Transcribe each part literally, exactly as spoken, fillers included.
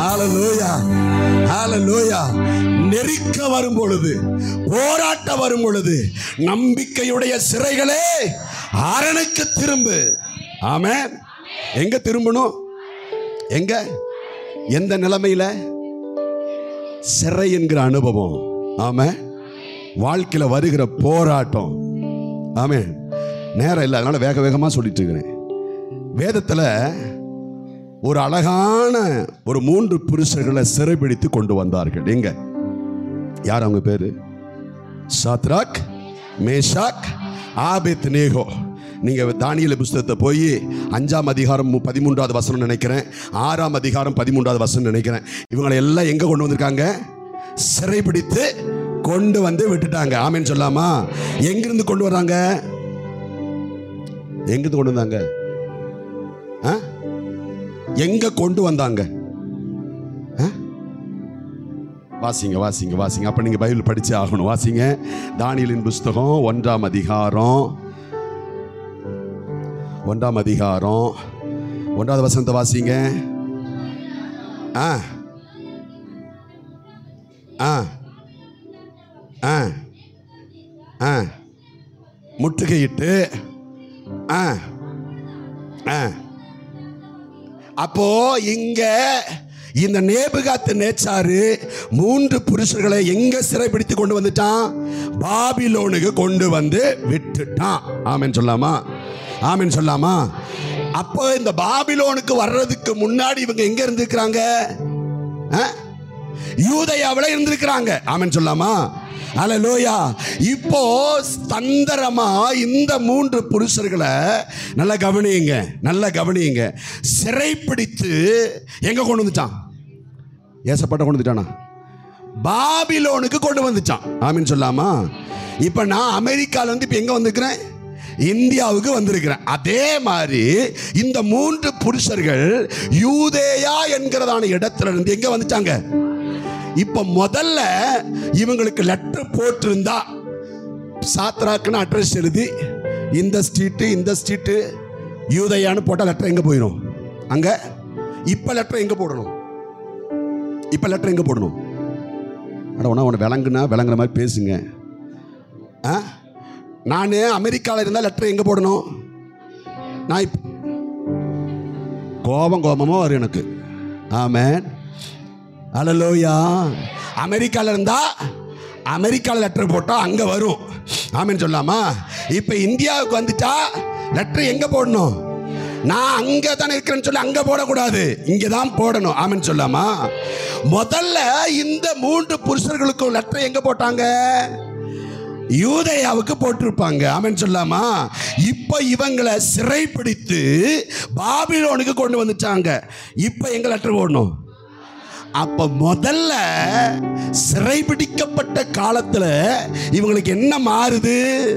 ஹல்லேலூயா, ஹல்லேலூயா. நெருக்க வரும் பொழுது, போராட்ட வரும் பொழுது, நம்பிக்கையுடைய சிறைகளே அரணுக்கு திரும்பு. ஆமென். எங்க திரும்பணும்? எங்க? எந்த நிலைமையில? சிறை என்கிற அனுபவம். ஆமென். வாழ்க்கையில வருகிற போராட்டம். ஆமென். நேரம் இல்லை, அதனால வேக வேகமா சொல்லிட்டு இருக்கிறேன். வேதத்துல ஒரு அழகான ஒரு மூன்று புருஷர்களை சிறைபிடித்து கொண்டு வந்தார்கள். எங்க? யார் அவங்க பேரு? Shadrach, Meshach, Abednego. நீங்க தானியேல் புத்தகத்தை போய் அஞ்சாம் அதிகாரம் பதிமூன்றாவது வசனம் நினைக்கிறேன், ஆறாம் அதிகாரம் பதிமூன்றாவது வசனம் நினைக்கிறேன். இவங்களை எல்லாம் எங்க கொண்டு வந்திருக்காங்க? சிறைபிடித்து கொண்டு வந்து விட்டுட்டாங்க. ஆமென் சொல்லாமா? எங்கிருந்து கொண்டு வராங்க? எங்கிருந்து கொண்டு வந்தாங்க? எங்க கொண்டு வந்தாங்க? வாசிங்க வாசிங்க வாசிங்க. அப்ப நீங்க பைபிள் படிச்சு ஆகணும். வாசிங்க. தானியேலின் புஸ்தகம் ஒன்றாம் அதிகாரம் ஒன்றாம் அதிகாரம் ஒன்றாவது வசனத்தை வாசிங்க. ஆ ஆ ஆ ஆ முற்றுகையிட்டு ஆ ஆ அப்போ இங்க இந்த நேபுகாத்து நேச்சாரு மூன்று புருஷர்களை எங்க சிறைபிடித்து கொண்டு வந்துட்டான்? பாபிலோனுக்கு கொண்டு வந்து விட்டுட்டான். ஆமென் சொல்லாமா? ஆமென் சொல்லாமா? அப்போ இந்த பாபிலோனுக்கு வர்றதுக்கு முன்னாடி இவங்க எங்க இருந்திருக்கிறாங்க? யூதேயாவில் இருந்திருக்கிறாங்க. ஆமென் சொல்லாமா? ஹல்லேலூயா. இப்போ தந்திரமா இந்த மூன்று புருஷர்களை நல்லா கவனியுங்க, நல்லா கவனியுங்க. சிறைப்பிடித்து எங்க கொண்டு வந்துட்டான்? ஏசப்பட்ட கொண்டு வந்துட்டானா? பாபிலோனுக்கு கொண்டு வந்துட்டான். ஆமென் சொல்லாமா? இப்ப நான் அமெரிக்கால வந்து இப்ப எங்க வந்திருக்கிறேன்? இந்தியாவுக்கு வந்திருக்கிறேன். அதே மாதிரி இந்த மூன்று புருஷர்கள் யூதேயா என்கிறதான இடத்துல இருந்து எங்க வந்துட்டாங்க? இப்ப முதல்ல இவங்களுக்கு லெட்டர் போட்டிருந்தா, சாத்ராக்குன்னு அட்ரஸ் எழுதி இந்த ஸ்ட்ரீட்டு இந்த ஸ்ட்ரீட்டு யூதேயான்னு போட்டா லெட்டர் எங்க போயிடும்? அங்க. இப்ப லெட்டர் எங்க போடணும்? இப்ப லெட்டர் எங்க போடணும்? அட உன உன விளங்குனா விளங்குற மாதிரி பேசுங்க. நான் அமெரிக்காவில் இருந்தால் லெட்டர் எங்க போடணும்? நான் இப்ப கோபம் கோபமா வரும் எனக்கு. ஆமென். ஹல்லேலூயா. அமெரிக்காவில் இருந்தா அமெரிக்காவில் லெட்டர் போட்டா அங்க வரும். ஆமென் சொல்லாமா? இப்ப இந்தியாவுக்கு வந்துட்டா லெட்டர் எங்க போடணும்? நான் அங்க தானே இருக்கிறேன்னு சொல்லி அங்க போடக்கூடாது, இங்க தான் போடணும். ஆமென் சொல்லாமா? முதல்ல இந்த மூன்று புருஷர்களுக்கும் லெட்டர் எங்க போட்டாங்க? யூதேயாவுக்கு போட்டிருப்பாங்க. ஆமென் சொல்லாமா? இப்ப இவங்களை சிறைப்பிடித்து பாபிலோனுக்கு கொண்டு வந்துட்டாங்க. இப்ப எங்க லெட்டர் போடணும்? அப்ப முதல்ல சிறைபிடிக்கப்பட்ட காலத்துல இவங்களுக்கு என்ன மாறுது?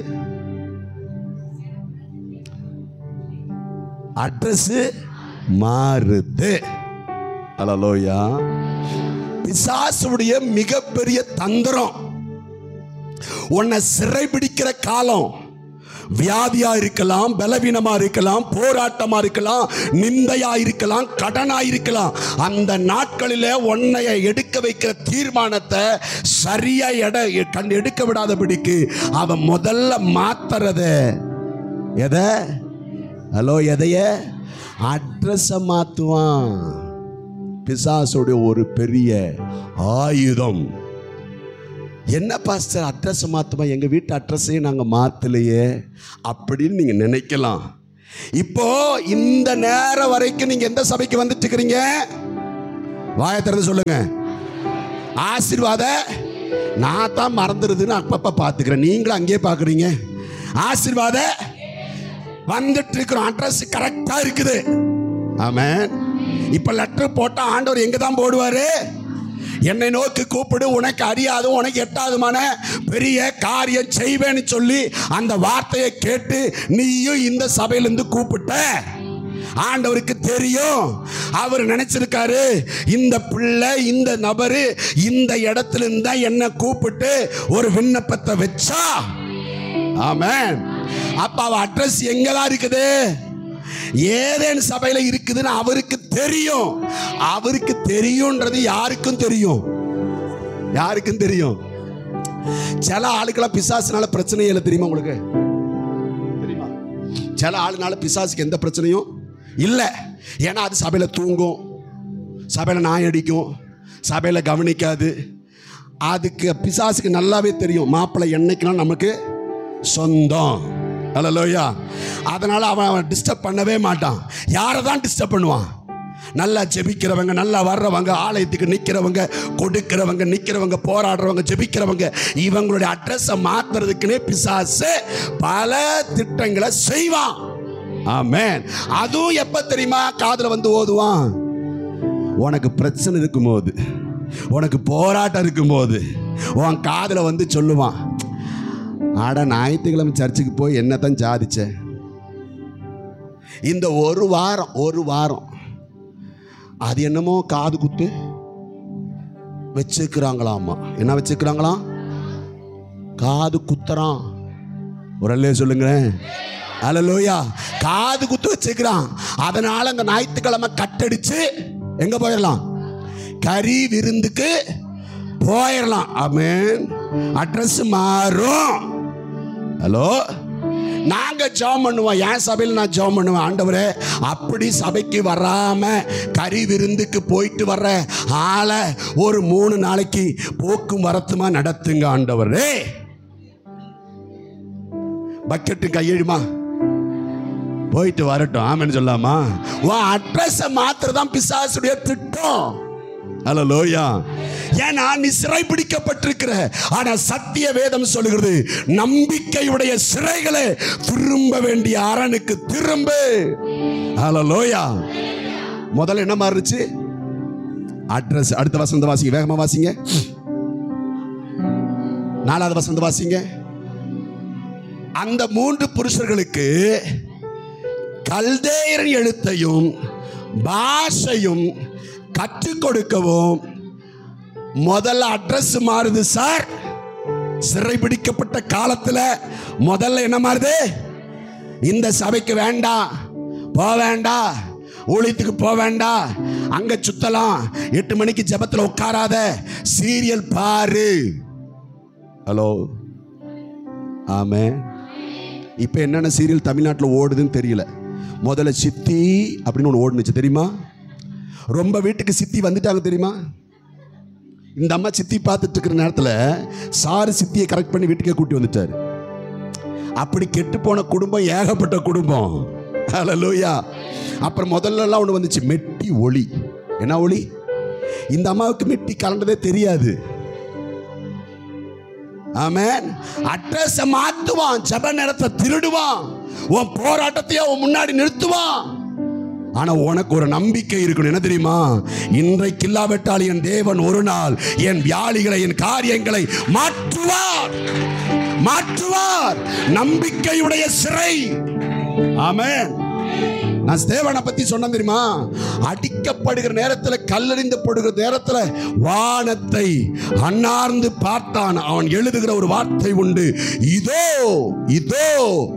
அட்ரஸ் மாறுது. ஹல்லேலூயா. பிசாசுடைய மிகப்பெரிய தந்திரம், உன்னை சிறைபிடிக்கிற காலம் வியாதியா இருக்கலாம், பலவீனமா இருக்கலாம், போராட்டமா இருக்கலாம், நிந்தையா இருக்கலாம், கடனா இருக்கலாம். அந்த நாட்களில உன்னை எடுக்க வைக்கிற தீர்மானத்தை சரியா எட கண் எடுக்க விடாதபடிக்கு அவன் முதல்ல மாத்துறத எதை? ஹலோ, எதைய? அட்ரஸ மாத்துவான். பிசாசுடைய ஒரு பெரிய ஆயுதம். என்ன பாஸ்டர் அட்ரஸ் மாற்றுமா? எங்கள் வீட்டு அட்ரஸையும் நாங்கள் மாற்றலையே அப்படின்னு நீங்கள் நினைக்கலாம். இப்போ இந்த நேரம் வரைக்கும் நீங்கள் எந்த சபைக்கு வந்துட்டு இருக்கிறீங்க? வாயை திறந்து சொல்லுங்க. ஆசீர்வாத நான் தான் மறந்துடுதுன்னு அப்பப்போ பார்த்துக்கிறேன், நீங்களும் அங்கேயே பார்க்குறீங்க. ஆசீர்வாத வந்துட்டு இருக்கிறோம், அட்ரஸ் கரெக்டாக இருக்குது. ஆமென். இப்போ லெட்டர் போட்டால் ஆண்டவர் எங்கே தான் போடுவார்? என்னை நோக்கி கூப்பிடு, உனக்கு அறியாதும் உனக்கு எட்டாதுமான பெரிய காரியம் செய்வேன்னு சொல்லி அந்த வார்த்தையை கேட்டு நீயும் இந்த சபையிலிருந்து கூப்பிட்ட. ஆண்டவருக்கு தெரியும், அவர் நினைச்சிருக்காரு இந்த பிள்ளை இந்த நபரு இந்த இடத்துல இருந்தா என்ன கூப்பிட்டு ஒரு விண்ணப்பத்தை வச்சா. ஆமென். அப்ப அவ அட்ரஸ் எங்கதான் இருக்குது? ஏதேன் சபையில இருக்குதுன்னு அவருக்கு தெரியும். அவருக்கு தெரியும்ன்றது யாருக்கும் தெரியும். யாருக்கும் தெரியும். சில ஆளுக்கெல்லாம் பிசாசுனால பிரச்சனையே இல்லை தெரியுமா உங்களுக்கு? தெரியுமா? சில ஆளுனால பிசாசுக்கு எந்த பிரச்சனையும் இல்லை. ஏன்னா அது சபையில தூங்கும், சபையில நாய் அடிக்கும், சபையில கவனிக்காது. அதுக்கு பிசாசுக்கு நல்லாவே தெரியும் மாப்பிள்ளை என்னைக்குனாலும் நமக்கு சொந்தம். அல்லேலூயா. அதனால அவன் டிஸ்டர்ப் பண்ணவே மாட்டான். யாரை தான் டிஸ்டர்ப் பண்ணுவான்? நல்லா ஜெபிக்கிறவங்க, நல்லா வர்றவங்க, ஆலயத்துக்கு நிற்கிறவங்க, கொடுக்கிறவங்க, நிற்கிறவங்க, போராடுறவங்க, ஜெபிக்கிறவங்க, இவங்களுடைய அட்ரஸை மாத்துறதுக்குன்னே பிசாசு பல திட்டங்களை செய்வான். ஆமென். அதுவும் எப்ப தெரியுமா காதுல வந்து ஓதுவான்? உனக்கு பிரச்சனை இருக்கும்போது, உனக்கு போராட்டம் இருக்கும்போது உன் காதுல வந்து சொல்லுவான், ஆட ஞாயிற்றுக்கிழமை சர்ச்சுக்கு போய் என்னத்தான் சாதிச்ச. இந்த ஒரு வாரம் ஒரு வாரம் அது என்னமோ காது குத்து வச்சுக்கிறாங்களாமா. என்ன வச்சுக்கிறாங்களாம்? காது குத்துறான். ஒரு அல்லே சொல்லுங்களேன். அல்லேலூயா. காது குத்து வச்சுக்கிறான். அதனால அந்த ஞாயிற்றுக்கிழமை கட்டடிச்சு எங்க போயிடலாம்? கறி விருந்துக்கு போயிடலாம். ஆமென். அட்ரஸ் மாறும். ஹலோ, நாங்க ஜெபம் பண்ணுவோம். என் சபையில் நான் ஜெபம் பண்ணுவேன், ஆண்டவரே அப்படி சபைக்கு வராம கறி விருந்துக்கு போயிட்டு வர்ற ஆளை ஒரு மூணு நாளைக்கு போக்கும் வரத்துமா நடத்துங்க ஆண்டவரே. பக்கெட்டு கையெழுமா போயிட்டு வரட்டும். ஆமென்னு சொல்லாமா? உன் அட்ரஸை மாத்திரதான் பிசாசுடைய திட்டம். அல்லேலூயா. ஏன்னா நீ சிறை பிடிக்கப்பட்டிருக்கிற. ஆனா சத்திய வேதம் சொல்லுகிறது, நம்பிக்கையுடைய சிறைகளே திரும்ப வேண்டிய அரணுக்கு திரும்ப. அல்லேலூயா. முதல்ல என்ன மாறுச்சு? அட்ரஸ். அடுத்த வசந்த வாசிங்க, வேகமா வாசிங்க. நாலாவது வசந்த வாசிங்க. அந்த மூன்று புருஷர்களுக்கு கல்தேயரின் எழுத்தையும் பாஷையும் கற்றுக் கொடுக்கவும் முதல்ல அட்ரஸ் மாறுது சார். சிறைபிடிக்கப்பட்ட காலத்துல முதல்ல என்ன மாறுது? இந்த சபைக்கு வேண்டாம், போக வேண்டாம், ஊழியத்துக்கு போக வேண்டாம், அங்க சுத்தலாம், எட்டு மணிக்கு ஜெபத்துல உட்காராத, சீரியல் பாரு. ஹலோ, ஆமென். இப்ப என்னென்ன சீரியல் தமிழ்நாட்டில் ஓடுதுன்னு தெரியல. முதல்ல சித்தி அப்படின்னு ஒன்று ஓடுனுச்சு தெரியுமா? ரொம்ப வீட்டுக்கு சித்தி வந்துட்டாங்க தெரியுமா? இந்த அம்மா சித்தி பார்த்துட்டு இருக்கிற நேரத்தில் சாரு சித்தியை கரெக்ட் பண்ணி வீட்டுக்கே கூட்டி வந்துட்டார். அப்படி கெட்டு போன குடும்பம் ஏகப்பட்ட குடும்பம். ஹல்லேலூயா. அப்புறம் முதல்ல எல்லாம் ஒன்று வந்துச்சு, மெட்டி ஒளி. என்ன ஒளி? இந்த அம்மாவுக்கு மெட்டி கலண்டதே தெரியாது. ஆமென். அட்ரஸ் மாத்துவான், ஜெப நேரத்தை திருடுவான், உன் போராட்டத்தையே உன் முன்னாடி நிறுத்துவான். ஆனா உனக்கு ஒரு நம்பிக்கை இருக்கணும். என்ன தெரியுமா? இன்றைக்கு இல்லாவிட்டால் என் தேவன் ஒரு நாள் என் வியாதிகளை, என் காரியங்களை மாற்றுவார், மாற்றுவார். நம்பிக்கையுடைய சிறை. ஆமென். நான் தேவனை பத்தி சொன்ன தெரியுமா? அடிக்கப்படுகிற நேரத்தில், கல்லெறிந்து படுகிற நேரத்தில் வானத்தை அண்ணார்ந்து பார்த்தான். அவன் எழுதுகிற ஒரு வார்த்தை உண்டு, இதோ இதோ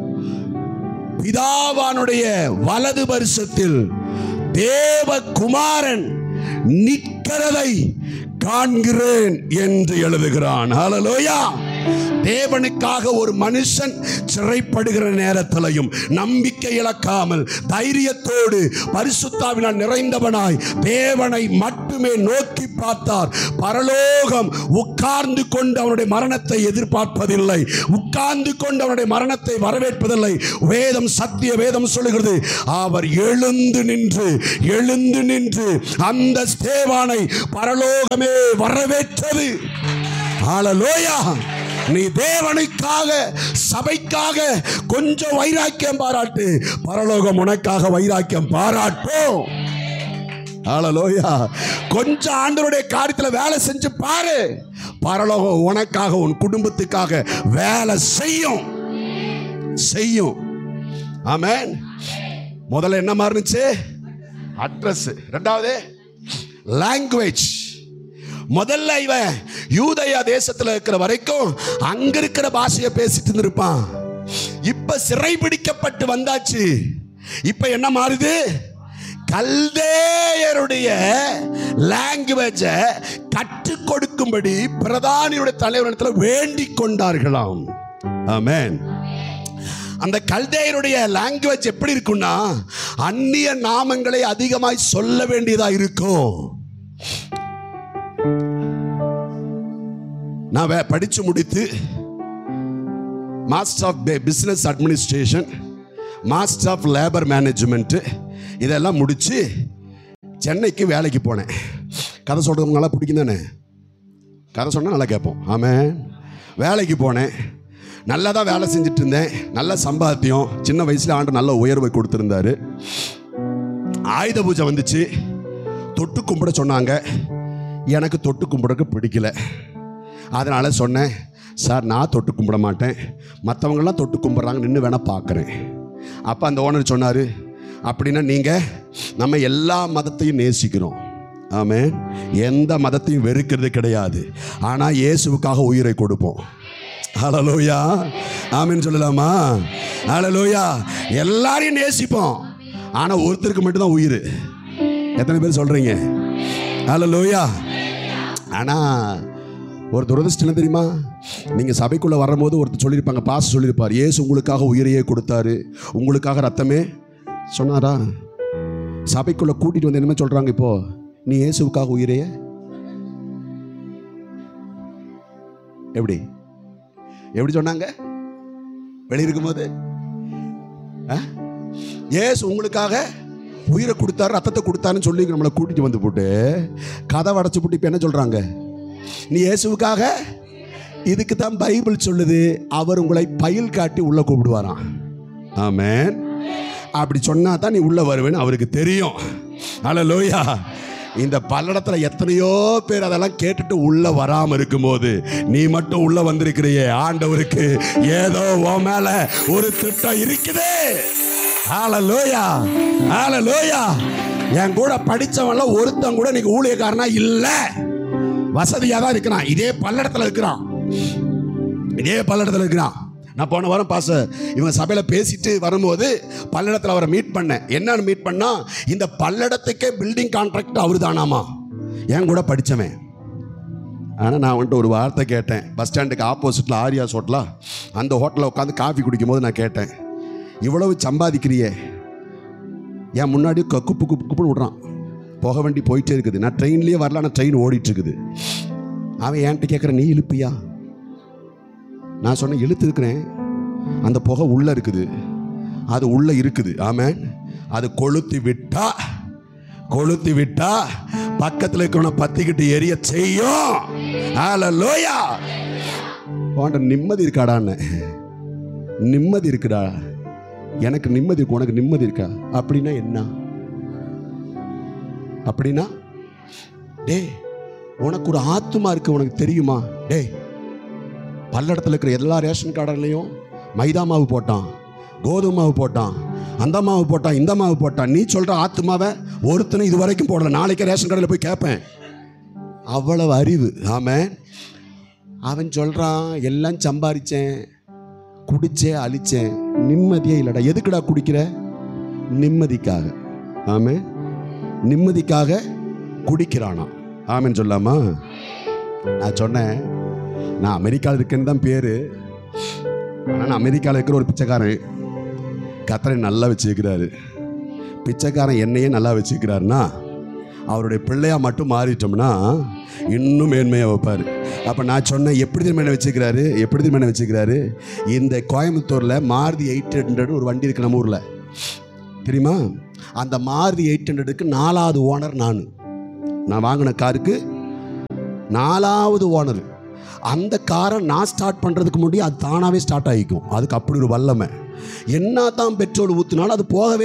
பிதாவானுடைய வலது பரிசத்தில் தேவகுமாரன் நிற்கிறதை காண்கிறேன் என்று எழுதுகிறான். ஹல்லேலூயா. தேவனுக்காக ஒரு மனுஷன் சிறைப்படுகிற நேரத்திலையும் நம்பிக்கை இழக்காமல் தைரியத்தோடு பரிசுத்தாவினால் நிறைந்தவனாய் தேவனை மட்டுமே நோக்கி பார்த்தார். பரலோகம் உட்கார்ந்து கொண்டு அவனுடைய மரணத்தை எதிர்பார்ப்பதில்லை, உட்கார்ந்து கொண்டு அவனுடைய மரணத்தை வரவேற்பதில்லை. வேதம், சத்திய வேதம் சொல்லுகிறது, அவர் எழுந்து நின்று எழுந்து நின்று அந்த ஸ்தேவானை பரலோகமே வரவேற்றது. ஹல்லேலூயா. நீ தேவனுக்காக, சபைக்காக கொஞ்சம் வைராக்கியம் பாராட்டு, பரலோகம் உனக்காக வைராக்கியம் பாராட்டும். ஹல்லேலூயா. கொஞ்சம் ஆண்டவருடைய காரியத்தில் வேலை செஞ்சு பாரு, பரலோகம் உனக்காக, உன் குடும்பத்துக்காக வேலை செய்யும் செய்யும். ஆமென். முதல்ல என்ன மாறுனுச்சு? அட்ரஸ். ரெண்டாவது லாங்குவேஜ். முதல்ல இவன் யூதயா தேசத்துல இருக்கிற வரைக்கும் அங்க இருக்கிற பாஷையை பேசிட்டு இருப்பான். இப்ப சிறை பிடிக்கப்பட்டு வந்தாச்சு. இப்ப என்ன மாறுது? கல்தேயருடைய லாங்குவேஜ கற்றுக் கொடுக்கும்படி பிரதானியுடைய தலைவரிடத்தில் வேண்டிக் கொண்டார்களாம். ஆமென். அந்த கல்தேயருடைய லாங்குவேஜ் எப்படி இருக்கும்னா, அந்நிய நாமங்களை அதிகமாய் சொல்ல வேண்டியதா இருக்கும். நான் படிச்சு முடித்து master of business administration, master of labour management இதெல்லாம் முடிச்சு சென்னைக்கு வேலைக்கு போனேன். கதை சொல்றது நல்லா பிடிக்கும் தானே? கதை சொன்னால் நல்லா கேட்போம். ஆமாம். வேலைக்கு போனேன். நல்லா தான் வேலை செஞ்சுட்டு இருந்தேன். நல்ல சம்பாத்தியம். சின்ன வயசில் ஆண்டு நல்ல உயர்வை கொடுத்துருந்தாரு. ஆயுத பூஜை வந்துச்சு. தொட்டு கும்பிட சொன்னாங்க. எனக்கு தொட்டு கும்பிடக்கு பிடிக்கல. அதனால் சொன்னேன், சார் நான் தொட்டு கும்பிட மாட்டேன், மற்றவங்களாம் தொட்டு கும்பிட்றாங்க, நின்று வேணால் பார்க்குறேன். அப்போ அந்த ஓனர் சொன்னார், அப்படின்னா நீங்கள் நம்ம எல்லா மதத்தையும் நேசிக்கிறோம். ஆமென். எந்த மதத்தையும் வெறுக்கிறது கிடையாது. ஆனால் இயேசுவுக்காக உயிரை கொடுப்போம். ஹல்லேலூயா. ஆமென் சொல்லலாமா? ஹல்லேலூயா. எல்லாரையும் நேசிப்போம், ஆனால் ஒருத்தருக்கு மட்டும்தான் உயிர். எத்தனை பேர் சொல்கிறீங்க? ஹல்லேலூயா. ஆனால் ஒரு துரதிர்ஷ்டம் தெரியுமா? நீங்கள் சபைக்குள்ளே வரும்போது ஒருத்தர் சொல்லியிருப்பாங்க, பாஸ் சொல்லியிருப்பார், இயேசு உங்களுக்காக உயிரையே கொடுத்தாரு, உங்களுக்காக ரத்தமே சொன்னாரா? சபைக்குள்ளே கூட்டிகிட்டு வந்து என்னமே சொல்கிறாங்க, இப்போ நீ இயேசுவுக்காக உயிரையே எப்படி எப்படி சொன்னாங்க? வெளியிருக்கும் போது இயேசு உங்களுக்காக உயிரை கொடுத்தாரு, ரத்தத்தை கொடுத்தாருன்னு சொல்லி நம்மளை கூட்டிகிட்டு வந்து போட்டு கதை அடைச்சு போட்டு இப்போ என்ன சொல்கிறாங்க? நீ இயேசுவுக்காக. இதுக்கு தான் பைபிள் சொல்லுது, அவர் உங்களை பயில் காட்டி உள்ள கூப்பிடுவாராம். ஆமென். அப்படி சொன்னா தான் நீ உள்ள வருவேன்னு அவருக்கு தெரியும். ஹல்லேலூயா. இந்த பல்லடத்தில் எத்தனையோ பேர் அதெல்லாம் கேட்டுட்டு உள்ள வராம இருக்கும்போது நீ மட்டும் உள்ள வந்திருக்கிறியே, ஆண்டவருக்கு ஏதோ உன் மேல ஒரு திட்டம் இருக்குது. ஹல்லேலூயா. ஹல்லேலூயா. என் கூட படிச்சவன்ல ஒருத்தன் கூட நீங்க ஊழியக்காரனா இல்ல, வசதியாக தான் இருக்கிறான். இதே பல்லடத்தில் இருக்கிறான். இதே பல்லடத்தில் இருக்கிறான். நான் போன வாரம் பாச இவங்க சபையில் பேசிட்டு வரும்போது பல்லடத்தில் அவரை மீட் பண்ணேன். என்னன்னு மீட் பண்ணா, இந்த பல்லடத்துக்கே பில்டிங் கான்ட்ராக்ட் அவரு தானாமா, என் கூட படித்தவன். ஆனால் நான் வந்துட்டு ஒரு வார்த்தை கேட்டேன். பஸ் ஸ்டாண்டுக்கு ஆப்போசிட்டில் ஆரியாஸ் ஹோட்டலா, அந்த ஹோட்டலில் உட்காந்து காஃபி குடிக்கும் போது நான் கேட்டேன், இவ்வளவு சம்பாதிக்கிறியே, என் முன்னாடி குப்பு குப்பு குப்புன்னு விட்றான். போக வண்டி போயிட்டே இருக்குது. நான் ட்ரெயின்லேயே வரல, ஆனால் ட்ரெயின் ஓடிட்டு இருக்குது. அவன் என்கிட்ட கேட்குற, நீ இழுப்பியா? நான் சொன்னேன், இழுத்துருக்கிறேன். அந்த புகை உள்ளே இருக்குது, அது உள்ளே இருக்குது. ஆமென். அது கொளுத்தி விட்டா கொளுத்தி விட்டா பக்கத்தில் இருக்கிறவனை பத்திக்கிட்டு எரிய செய்யும். ஹல்லேலூயா. உன்கிட்ட நிம்மதி இருக்காடான்னு. நிம்மதி இருக்குடா. எனக்கு நிம்மதி இருக்கு, உனக்கு நிம்மதி இருக்கா? அப்படின்னா என்ன? அப்படின்னா டே உனக்கு ஒரு ஆத்துமா இருக்கு, உனக்கு தெரியுமா? டே பல்லடத்தில் இருக்கிற எல்லா ரேஷன் கார்டுலையும் மைதா மாவு போட்டான், கோதுமை மாவு போட்டான், அந்த மாவு போட்டான், இந்த மாவு போட்டான். நீ சொல்கிற ஆத்துமாவை ஒருத்தனும் இது வரைக்கும் போடல. நாளைக்கு ரேஷன் கடையில் போய் கேட்பேன். அவ்வளவு அறிவு. ஆமென். அவன் சொல்கிறான், எல்லாம் சம்பாதிச்சேன், குடிச்சேன், அழிச்சேன், நிம்மதியே இல்லைடா. எதுக்குடா குடிக்கிற? நிம்மதிக்காக. ஆமென். நிம்மதிக்காக குடிக்கிறானா? ஆமென் சொல்லாமா? நான் சொன்னேன், நான் அமெரிக்காவில் இருக்கேன்னு தான் பேர், ஆனால் நான் அமெரிக்காவில் இருக்கிற ஒரு பிச்சைக்காரன். கர்த்தரை நல்லா வச்சுக்கிறாரு. பிச்சைக்காரன் என்னையே நல்லா வச்சுக்கிறாருன்னா, அவருடைய பிள்ளையாக மட்டும் மாறிட்டோம்னா இன்னும் மேன்மையாக வைப்பார். அப்போ நான் சொன்னேன், எப்படி திரும்ப வச்சுக்கிறாரு? எப்படி திரும்ப வச்சுக்கிறாரு? இந்த கோயம்புத்தூரில் மாருதி எயிட் ஹண்ட்ரட் ஒரு வண்டி இருக்குது நம்ம ஊரில், தெரியுமா? அந்த மாருதி எயிட் ஹண்ட்ரடுக்கு நாலாவது ஓனர் நான். நான் வாங்கின காருக்கு நாலாவது ஓனர். அந்த காரை நான் ஸ்டார்ட் பண்ணுறதுக்கு முன்னாடி அது தானாகவே ஸ்டார்ட் ஆகிக்கும். அதுக்கு அப்படி ஒரு வல்லமை. என்ன தான் பெட்ரோல் ஊற்றினாலும் அது போகவே